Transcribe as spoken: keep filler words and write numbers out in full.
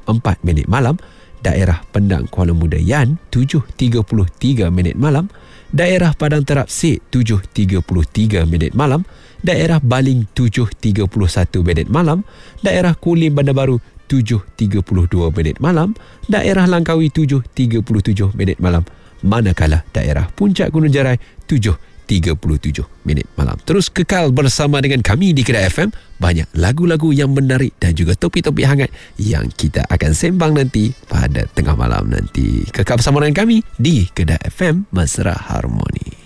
empat minit malam, daerah Pendang Kuala Muda Yan tujuh tiga puluh tiga minit malam, daerah Padang Terap Sek tujuh tiga puluh tiga minit malam, daerah Baling tujuh tiga puluh satu minit malam, daerah Kulim Bandar Baru tujuh tiga puluh dua minit malam, daerah Langkawi tujuh tiga puluh tujuh minit malam, manakala daerah Puncak Gunung Jerai tujuh tiga puluh tujuh minit malam. Terus kekal bersama dengan kami di Kedah F M. Banyak lagu-lagu yang menarik dan juga topik-topik hangat yang kita akan sembang nanti pada tengah malam nanti. Kekal bersama dengan kami di Kedah F M, Mesra Harmoni.